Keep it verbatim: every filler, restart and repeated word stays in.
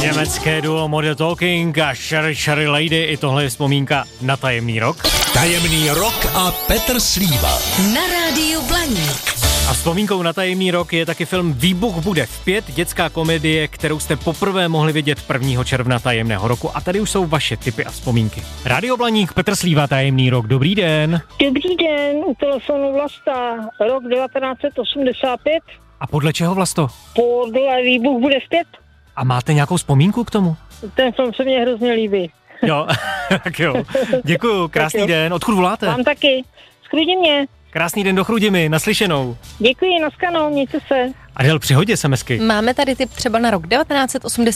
Německé duo Modern Talking a Sherry Sherry Lady, i tohle je vzpomínka na tajemný rok. Tajemný rok a Petr Slíva. Na rádiu Blaník. A vzpomínkou na tajemný rok je taky film Výbuch bude v pět, dětská komedie, kterou jste poprvé mohli vidět prvního června tajemného roku. A tady už jsou vaše tipy a vzpomínky. Rádio Blaník, Petr Slíva, tajemný rok, dobrý den. Dobrý den, u telefonu Vlasta, rok devatenáct set osmdesát pět. A podle čeho, Vlasto? Podle Výbuch bude v pět. A máte nějakou vzpomínku k tomu? Ten film se mně hrozně líbí. Jo, tak jo. Děkuju, krásný jo. den. Odkud voláte? Vám taky. Z Chrudimi. Krásný den do Chrudimi, naslyšenou. Děkuji, naskanou, mějte se. Adel, přihodě SMSky. Máme tady tip třeba na rok devatenáct set osmdesát